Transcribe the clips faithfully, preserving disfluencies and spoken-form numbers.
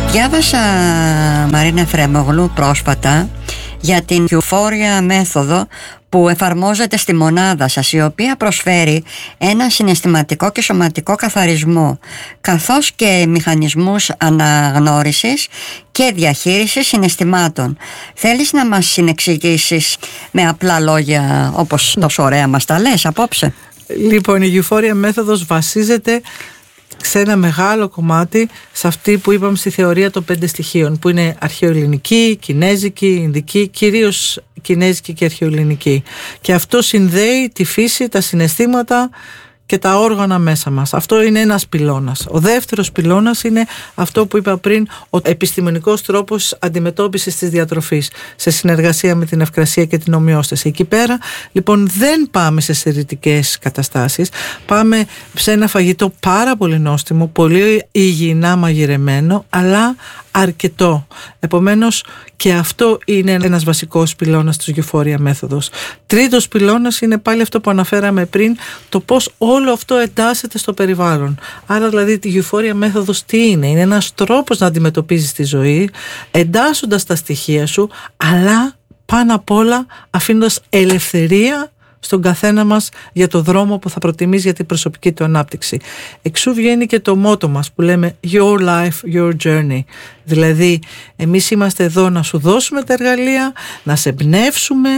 Διάβασα, Μαρίνα Εφρεμόγλου, πρόσφατα για την Euphoria μέθοδο που εφαρμόζεται στη μονάδα σας, η οποία προσφέρει ένα συναισθηματικό και σωματικό καθαρισμό, καθώς και μηχανισμούς αναγνώρισης και διαχείρισης συναισθημάτων. Θέλεις να μας συνεξηγήσεις με απλά λόγια, όπως τόσο ωραία μας τα λες απόψε? Λοιπόν, η Euphoria μέθοδος βασίζεται σε ένα μεγάλο κομμάτι σε αυτή που είπαμε στη θεωρία των πέντε στοιχείων, που είναι αρχαιοελληνική, κινέζικη, ινδική, κυρίως κινέζικη και αρχαιοελληνική. Και αυτό συνδέει τη φύση, τα συναισθήματα και τα όργανα μέσα μας. Αυτό είναι ένας πυλώνας. Ο δεύτερος πυλώνας είναι αυτό που είπα πριν, ο επιστημονικός τρόπος αντιμετώπισης της διατροφής σε συνεργασία με την ευκρασία και την ομοιόσταση. Εκεί πέρα λοιπόν δεν πάμε σε στερητικές καταστάσεις, πάμε σε ένα φαγητό πάρα πολύ νόστιμο, πολύ υγιεινά μαγειρεμένο, αλλά αρκετό. Επομένως και αυτό είναι ένας βασικός πυλώνας της Euphoria μέθοδος. Τρίτος πυλώνας είναι πάλι αυτό που αναφέραμε πριν, το πώς όλο αυτό εντάσσεται στο περιβάλλον. Άρα δηλαδή τη Euphoria μέθοδος τι είναι? Είναι ένας τρόπος να αντιμετωπίζεις τη ζωή εντάσσοντας τα στοιχεία σου, αλλά πάνω απ' όλα αφήνοντας ελευθερία στον καθένα μας για το δρόμο που θα προτιμήσει για την προσωπική του ανάπτυξη. Εξού βγαίνει και το μότο μας που λέμε Your life, your journey. Δηλαδή εμείς είμαστε εδώ να σου δώσουμε τα εργαλεία, να σε εμπνεύσουμε,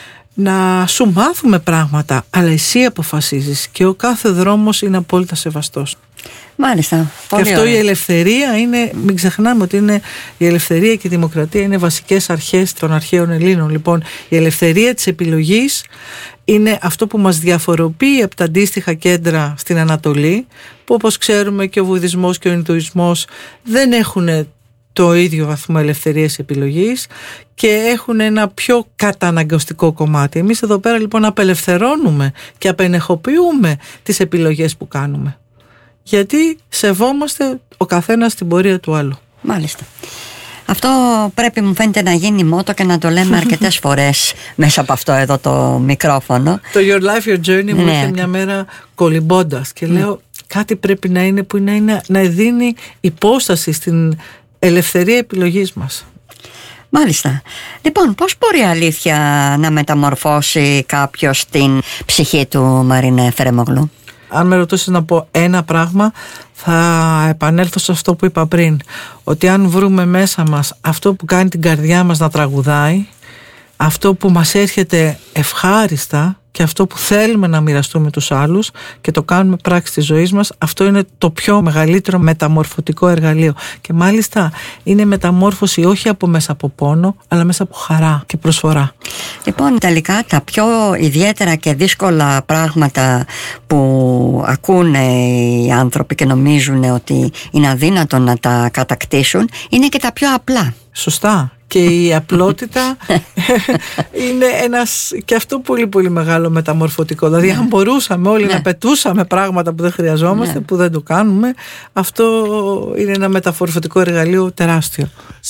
να σου μάθουμε πράγματα, αλλά εσύ αποφασίζεις και ο κάθε δρόμος είναι απόλυτα σεβαστός. Μάλιστα. Και αυτό ωραία. Η ελευθερία είναι, μην ξεχνάμε ότι είναι, η ελευθερία και η δημοκρατία είναι βασικές αρχές των αρχαίων Ελλήνων. Λοιπόν, η ελευθερία της επιλογής είναι αυτό που μας διαφοροποιεί από τα αντίστοιχα κέντρα στην Ανατολή, που όπως ξέρουμε και ο Βουδισμός και ο Ινδουισμός δεν έχουν το ίδιο βαθμό ελευθερίας επιλογής και έχουν ένα πιο καταναγκαστικό κομμάτι. Εμείς εδώ πέρα λοιπόν απελευθερώνουμε και απενεχοποιούμε τις επιλογές που κάνουμε, γιατί σεβόμαστε ο καθένας την πορεία του άλλου. Μάλιστα. Αυτό πρέπει, μου φαίνεται, να γίνει μότο και να το λέμε αρκετές φορές μέσα από αυτό εδώ το μικρόφωνο. Το Your Life, Your Journey μου ήρθε μια μέρα κολυμπώντας και λέω κάτι πρέπει να είναι που να, είναι, να δίνει υπόσταση στην ελευθερία επιλογής μας. Μάλιστα. Λοιπόν, πώς μπορεί αλήθεια να μεταμορφώσει κάποιος την ψυχή του, Μαρίνα Εφρεμόγλου? Αν με ρωτήσεις να πω ένα πράγμα, θα επανέλθω σε αυτό που είπα πριν, ότι αν βρούμε μέσα μας αυτό που κάνει την καρδιά μας να τραγουδάει, αυτό που μας έρχεται ευχάριστα και αυτό που θέλουμε να μοιραστούμε τους άλλους και το κάνουμε πράξη της ζωής μας, αυτό είναι το πιο μεγαλύτερο μεταμορφωτικό εργαλείο. Και μάλιστα είναι μεταμόρφωση όχι από μέσα από πόνο, αλλά μέσα από χαρά και προσφορά. Λοιπόν, τελικά τα πιο ιδιαίτερα και δύσκολα πράγματα που ακούνε οι άνθρωποι και νομίζουν ότι είναι αδύνατο να τα κατακτήσουν, είναι και τα πιο απλά. Σωστά. Και η απλότητα είναι ένας και αυτό πολύ πολύ μεγάλο μεταμορφωτικό. Δηλαδή αν μπορούσαμε όλοι να πετούσαμε πράγματα που δεν χρειαζόμαστε, που δεν το κάνουμε, αυτό είναι ένα μεταμορφωτικό εργαλείο τεράστιο.